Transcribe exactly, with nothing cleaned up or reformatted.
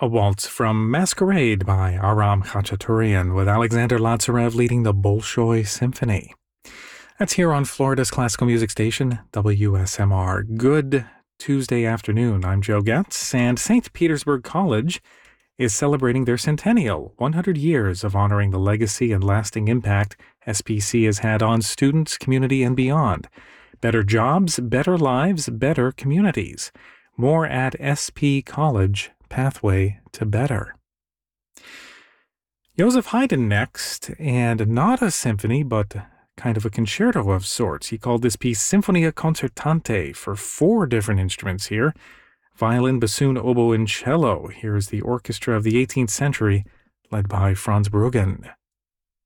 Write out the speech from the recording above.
A waltz from Masquerade by Aram Khachaturian with Alexander Latsarev leading the Bolshoi Symphony. That's here on Florida's classical music station, W S M R. Good Tuesday afternoon. I'm Joe Getz, and Saint Petersburg College is celebrating their centennial, one hundred years of honoring the legacy and lasting impact S P C has had on students, community, and beyond. Better jobs, better lives, better communities. More at S P College. Pathway to Better. Joseph Haydn next, and not a symphony, but kind of a concerto of sorts. He called this piece Sinfonia Concertante for four different instruments here: violin, bassoon, oboe, and cello. Here's the orchestra of the eighteenth century, led by Franz Bruggen.